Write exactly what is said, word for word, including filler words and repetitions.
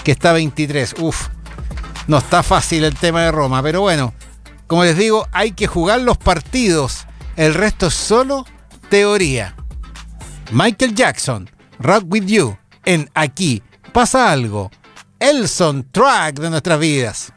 que está veintitrés. Uf, no está fácil el tema de Roma, pero bueno, como les digo, hay que jugar los partidos. El resto es solo teoría. Michael Jackson, Rock With You, en Aquí Pasa Algo, el soundtrack de nuestras vidas.